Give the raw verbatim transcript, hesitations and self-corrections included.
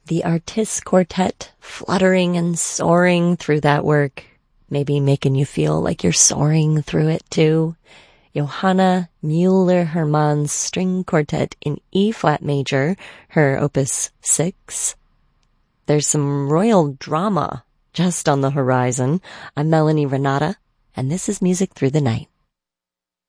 The Artists Quartet fluttering and soaring through that work, maybe making you feel like you're soaring through it too. Johanna Müller-Hermann's String Quartet in E-flat major, her opus six. There's some royal drama just on the horizon. I'm Melanie Renata, and this is Music Through the Night.